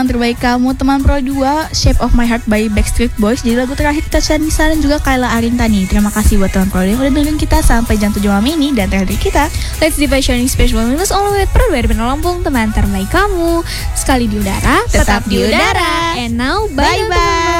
terbaik kamu, teman Pro 2, Shape of My Heart by Backstreet Boys. Jadi lagu terakhir kita Nisa dan juga Kayla Arintani. Terima kasih buat teman Pro 2 yang udah dengerin kita sampai jam 7 malam ini. Dan terakhir kita Let's Divide Shining Special Moments Only with Pro 2 dari Lampung, teman terbaik kamu. Sekali di udara, tetap di udara. And now bye-bye.